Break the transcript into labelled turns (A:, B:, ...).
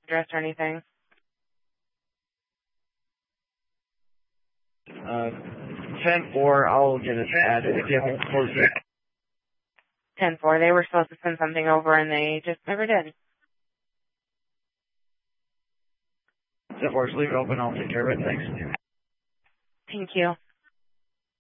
A: address or anything.
B: 10-4, I'll get it added if you haven't closed it.
A: 10-4, they were supposed to send something over and they just never did.
B: 10-4, just leave it open, I'll take care of it, thanks.
A: Thank you.